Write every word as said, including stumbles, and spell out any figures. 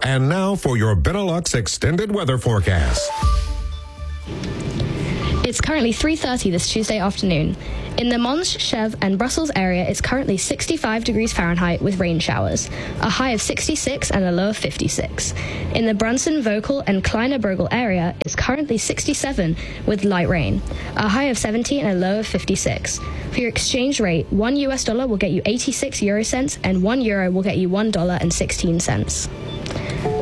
And now for your Benelux extended weather forecast. It's currently three thirty this Tuesday afternoon. In the Mons, Chèvre and Brussels area, it's currently sixty-five degrees Fahrenheit with rain showers, a high of sixty-six and a low of fifty-six. In the Brunson, Vocal and Kleine Bruegel area, it's currently sixty-seven with light rain, a high of seventy and a low of fifty-six. For your exchange rate, one U S dollar will get you eighty-six euro cents and one euro will get you one dollar and sixteen cents.